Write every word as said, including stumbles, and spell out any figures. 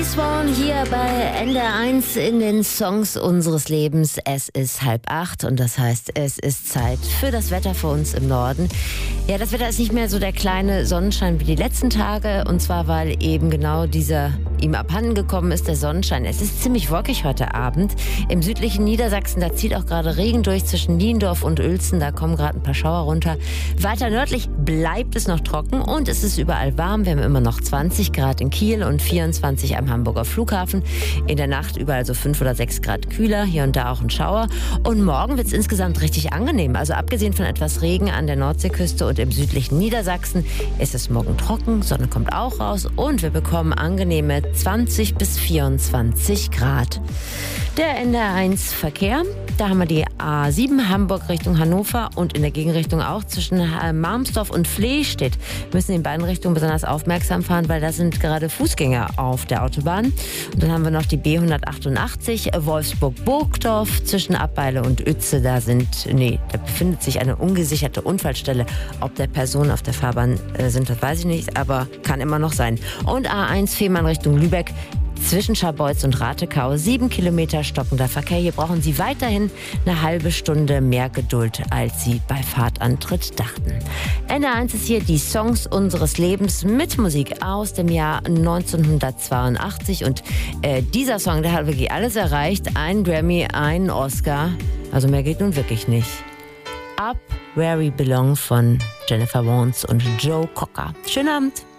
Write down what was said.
Swan hier bei N D R eins in den Songs unseres Lebens. Es ist halb acht und das heißt, es ist Zeit für das Wetter für uns im Norden. Ja, das Wetter ist nicht mehr so der kleine Sonnenschein wie die letzten Tage, und zwar, weil eben genau dieser ihm abhanden gekommen ist, der Sonnenschein. Es ist ziemlich wolkig heute Abend. Im südlichen Niedersachsen, da zieht auch gerade Regen durch zwischen Niendorf und Uelzen. Da kommen gerade ein paar Schauer runter. Weiter nördlich bleibt es noch trocken und es ist überall warm. Wir haben immer noch zwanzig Grad in Kiel und vierundzwanzig am Hamburger Flughafen. In der Nacht überall so fünf oder sechs Grad kühler, hier und da auch ein Schauer. Und morgen wird es insgesamt richtig angenehm. Also abgesehen von etwas Regen an der Nordseeküste und im südlichen Niedersachsen ist es morgen trocken, Sonne kommt auch raus und wir bekommen angenehme zwanzig bis vierundzwanzig Grad. Der N D R eins Verkehr, da haben wir die A sieben Hamburg Richtung Hannover und in der Gegenrichtung auch zwischen Marmsdorf und Flehstedt. Müssen in beiden Richtungen besonders aufmerksam fahren, weil da sind gerade Fußgänger auf der Autobahn. Und dann haben wir noch die B hundertachtundachtzig Wolfsburg-Burgdorf zwischen Abbeile und Uetze. Da sind, nee, da befindet sich eine ungesicherte Unfallstelle. Ob da Personen auf der Fahrbahn äh, sind, das weiß ich nicht, aber kann immer noch sein. Und A eins Fehmarn Richtung Lübeck. Zwischen Scharbeutz und Ratekau sieben Kilometer stockender Verkehr. Hier brauchen Sie weiterhin eine halbe Stunde mehr Geduld, als Sie bei Fahrtantritt dachten. N D R eins ist hier die Songs unseres Lebens mit Musik aus dem Jahr neunzehnhundertzweiundachtzig. Und äh, dieser Song, der hat wirklich alles erreicht. Ein Grammy, ein Oscar. Also mehr geht nun wirklich nicht. Up Where We Belong von Jennifer Warnes und Joe Cocker. Schönen Abend.